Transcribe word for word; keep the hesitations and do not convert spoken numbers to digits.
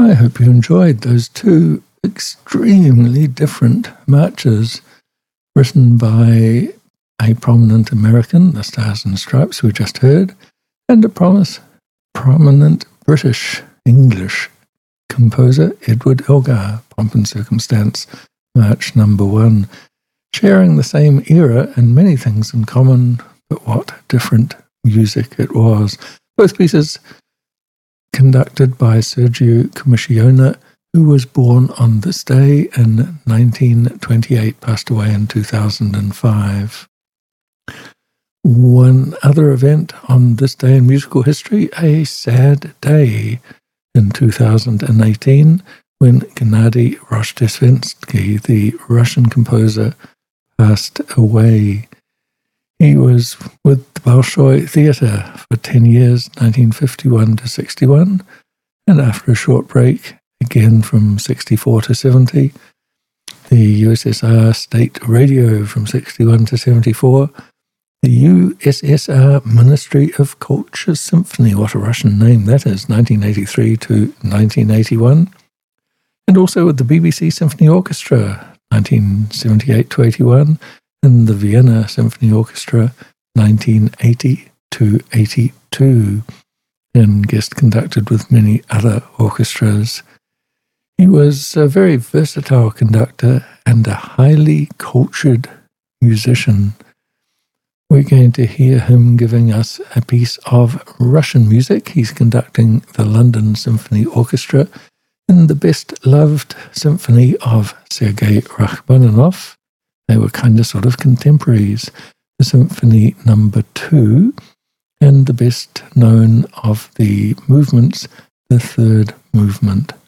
I hope you enjoyed those two extremely different marches written by a prominent American, the Stars and Stripes we just heard, and a promise, prominent British English composer, Edward Elgar, Pomp and Circumstance, March number one, sharing the same era and many things in common, but what different music it was. Both pieces conducted by Sergio Commissiona, who was born on this day in nineteen twenty-eight, passed away in two thousand five. One other event on this day in musical history, a sad day in two thousand eighteen, when Gennady Rozhdestvensky, the Russian composer, passed away. He was with the Bolshoi Theatre for ten years, nineteen fifty-one to sixty-one, and after a short break, again from sixty-four to seventy, the U S S R State Radio from sixty-one to seventy-four, the U S S R Ministry of Culture Symphony, what a Russian name that is, nineteen eighty-three to nineteen eighty-one, and also with the B B C Symphony Orchestra, nineteen seventy-eight to eighty-one, and the Vienna Symphony Orchestra, nineteen eighty to eighty-two, and guest conducted with many other orchestras. He was a very versatile conductor and a highly cultured musician. We're going to hear him giving us a piece of Russian music. He's conducting the London Symphony Orchestra in the best-loved symphony of Sergei Rachmaninoff. They were kind of sort of contemporaries. The Symphony Number Two, and the best known of the movements, the third movement.